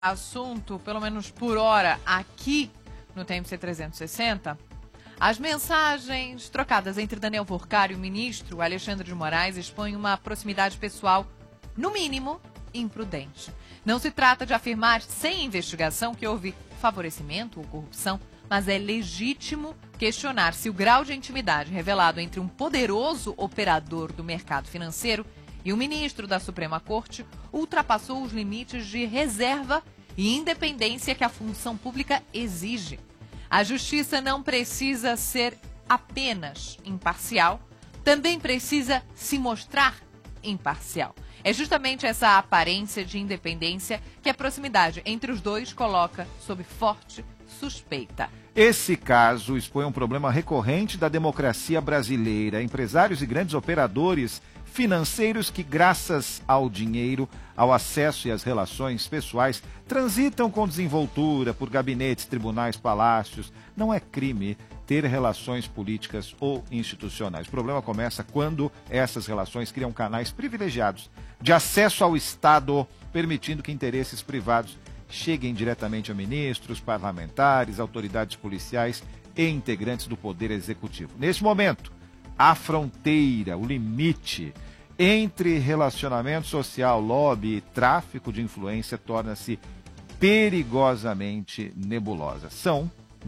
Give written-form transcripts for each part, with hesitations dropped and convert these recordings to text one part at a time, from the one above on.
assunto, pelo menos por hora, aqui no TMC 360, as mensagens trocadas entre Daniel Porcaro e o ministro Alexandre de Moraes expõem uma proximidade pessoal, no mínimo, imprudente. Não se trata de afirmar sem investigação que houve favorecimento ou corrupção, mas é legítimo questionar se o grau de intimidade revelado entre um poderoso operador do mercado financeiro e o ministro da Suprema Corte ultrapassou os limites de reserva e independência que a função pública exige. A justiça não precisa ser apenas imparcial, também precisa se mostrar imparcial. É justamente essa aparência de independência que a proximidade entre os dois coloca sob forte suspeita. Esse caso expõe um problema recorrente da democracia brasileira. Empresários e grandes operadores financeiros que, graças ao dinheiro, ao acesso e às relações pessoais, transitam com desenvoltura por gabinetes, tribunais, palácios. Não é crime ter relações políticas ou institucionais. O problema começa quando essas relações criam canais privilegiados de acesso ao Estado, permitindo que interesses privados cheguem diretamente a ministros, parlamentares, autoridades policiais e integrantes do Poder Executivo. Neste momento, a fronteira, o limite entre relacionamento social, lobby e tráfico de influência torna-se perigosamente nebulosa. São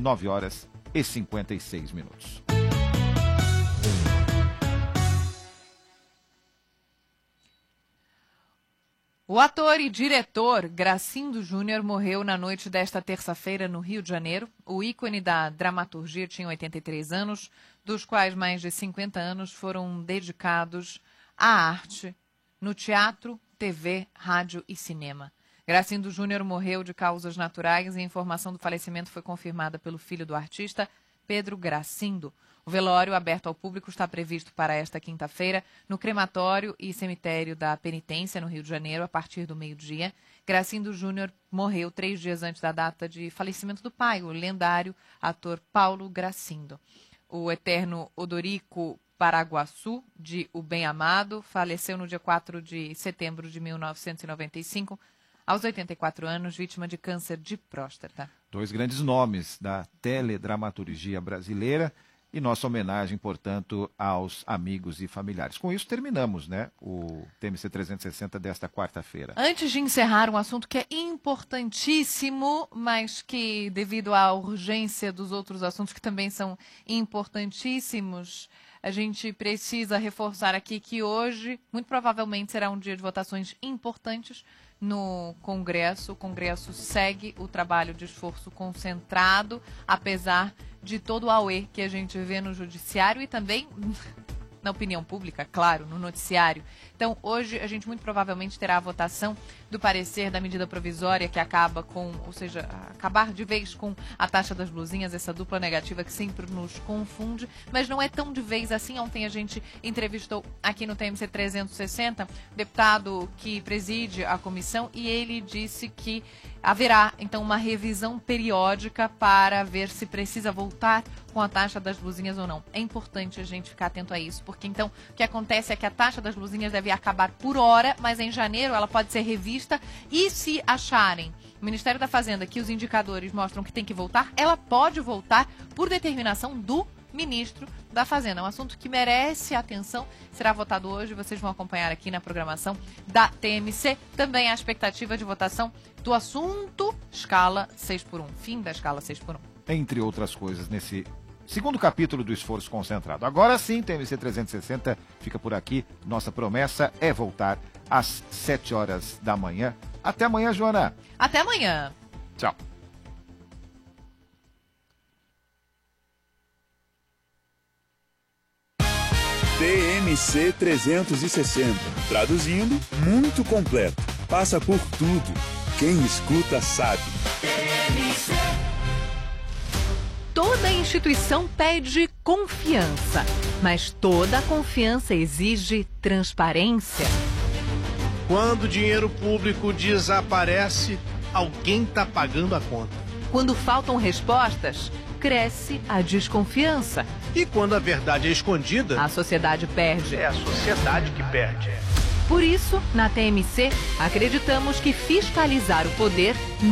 9h56. O ator e diretor Gracindo Júnior morreu na noite desta terça-feira no Rio de Janeiro. O ícone da dramaturgia tinha 83 anos, dos quais mais de 50 anos foram dedicados à arte, no teatro, TV, rádio e cinema. Gracindo Júnior morreu de causas naturais e a informação do falecimento foi confirmada pelo filho do artista, Pedro Gracindo. O velório aberto ao público está previsto para esta quinta-feira no crematório e cemitério da Penitência, no Rio de Janeiro, a partir do meio-dia. Gracindo Júnior morreu 3 dias antes da data de falecimento do pai, o lendário ator Paulo Gracindo. O eterno Odorico Paraguaçu, de O Bem Amado, faleceu no dia 4 de setembro de 1995, aos 84 anos, vítima de câncer de próstata. 2 grandes nomes da teledramaturgia brasileira. E nossa homenagem, portanto, aos amigos e familiares. Com isso, terminamos, o TMC 360 desta quarta-feira. Antes de encerrar um assunto que é importantíssimo, mas que, devido à urgência dos outros assuntos que também são importantíssimos, a gente precisa reforçar aqui que hoje, muito provavelmente, será um dia de votações importantes no Congresso. O Congresso segue o trabalho de esforço concentrado, apesar de todo o auê que a gente vê no judiciário e também na opinião pública, claro, no noticiário. Então, hoje, a gente muito provavelmente terá a votação do parecer da medida provisória que acaba com, ou seja, acabar de vez com a taxa das blusinhas, essa dupla negativa que sempre nos confunde, mas não é tão de vez assim. Ontem a gente entrevistou aqui no TMC 360 o deputado que preside a comissão e ele disse que haverá, então, uma revisão periódica para ver se precisa voltar com a taxa das blusinhas ou não. É importante a gente ficar atento a isso, porque, então, o que acontece é que a taxa das blusinhas deve acabar por hora, mas em janeiro ela pode ser revista e se acharem o Ministério da Fazenda que os indicadores mostram que tem que voltar, ela pode voltar por determinação do ministro da Fazenda. É um assunto que merece atenção, será votado hoje, vocês vão acompanhar aqui na programação da TMC. Também a expectativa de votação do assunto escala 6x1, fim da escala 6x1. Entre outras coisas, nesse segundo capítulo do Esforço Concentrado. Agora sim, TMC 360 fica por aqui. Nossa promessa é voltar às 7h da manhã. Até amanhã, Joana. Até amanhã. Tchau. TMC 360. Traduzindo, muito completo. Passa por tudo. Quem escuta sabe. Toda instituição pede confiança, mas toda confiança exige transparência. Quando o dinheiro público desaparece, alguém está pagando a conta. Quando faltam respostas, cresce a desconfiança. E quando a verdade é escondida, a sociedade perde. é a sociedade que perde. Por isso, na TMC, acreditamos que fiscalizar o poder